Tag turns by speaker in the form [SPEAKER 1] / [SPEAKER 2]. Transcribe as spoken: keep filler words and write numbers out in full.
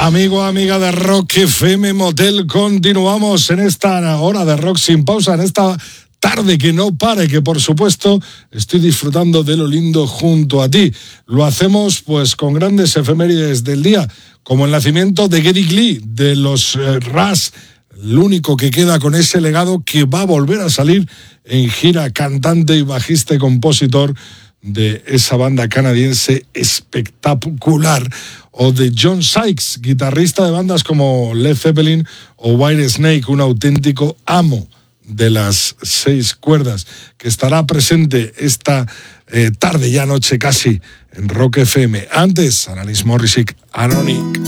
[SPEAKER 1] Amigo, amiga de Rock F M Motel, continuamos en esta hora de rock sin pausa, en esta tarde que no pare, que por supuesto estoy disfrutando de lo lindo junto a ti. Lo hacemos pues con grandes efemérides del día, como el nacimiento de Geddy Lee, de los eh, Rush, el único que queda con ese legado, que va a volver a salir en gira, cantante y bajista y compositor de esa banda canadiense espectacular. O de John Sykes, guitarrista de bandas como Led Zeppelin o Whitesnake, un auténtico amo de las seis cuerdas, que estará presente esta eh, tarde, ya noche casi, en Rock F M. Antes, Alanis Morissette, Anonic.